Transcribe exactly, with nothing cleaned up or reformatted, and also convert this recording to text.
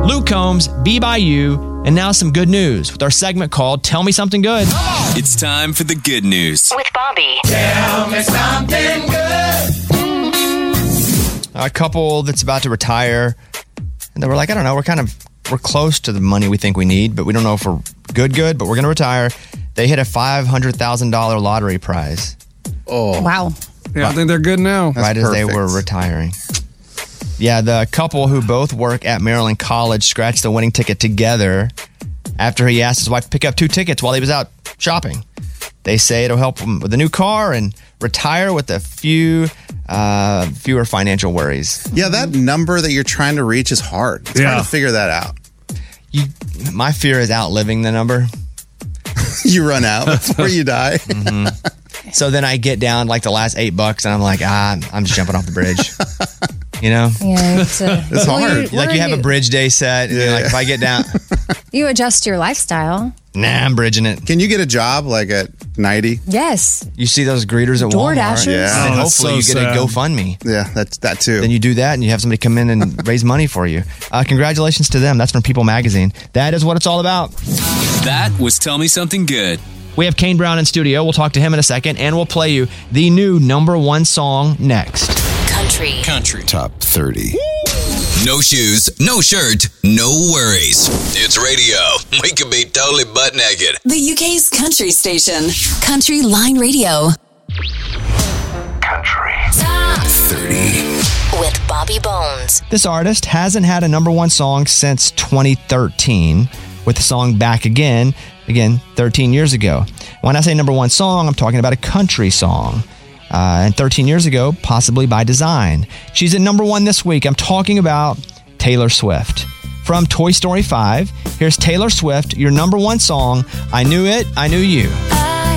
Luke Combs, Be By You, and now some good news with our segment called Tell Me Something Good. It's time for the good news. With Bobby. Tell me something good. A couple that's about to retire, and they were like, I don't know, we're kind of, we're close to the money we think we need, but we don't know if we're good, good, but we're going to retire. They hit a five hundred thousand dollars lottery prize. Oh. Wow. Yeah, I think they're good now. Right as they were retiring. Yeah, the couple who both work at Maryland College scratched the winning ticket together after he asked his wife to pick up two tickets while he was out shopping. They say it'll help him with a new car and retire with a few uh, fewer financial worries. Yeah, that number that you're trying to reach is hard. It's Yeah. hard to figure that out. You, my fear is outliving the number. You run out before you die. Mm-hmm. So then I get down like the last eight bucks and I'm like, ah, I'm just jumping off the bridge. You know? Yeah, it's, uh, It's well, hard. you- Like where you have you- a bridge day set. And you're like, if I get down, You adjust your lifestyle. nah, I'm bridging it. Can you get a job like at ninety? Yes. You see those greeters at Door Walmart? Dashers? Yeah. And Oh, hopefully that's you so get a sad. GoFundMe. Yeah, that's that too. Then you do that and you have somebody come in and raise money for you. Uh, congratulations to them. That's from People Magazine. That is what it's all about. That was Tell Me Something Good. We have Kane Brown in studio. We'll talk to him in a second, and we'll play you the new number one song next. Country. Country. Top thirty. No shoes, no shirt, no worries. It's radio. We could be totally butt naked. The U K's country station. Country Line Radio. Country. Top thirty. With Bobby Bones. This artist hasn't had a number one song since twenty thirteen with the song Back Again, again, thirteen years ago. When I say number one song, I'm talking about a country song. Uh, and thirteen years ago, possibly by design. She's at number one this week. I'm talking about Taylor Swift. From Toy Story five, here's Taylor Swift, your number one song, I Knew It, I Knew You.